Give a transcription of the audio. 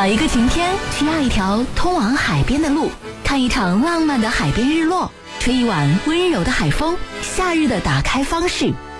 找一个晴天，去压一条通往海边的路，看一场浪漫的海边日落，吹一晚温柔的海风。夏日的打开方式，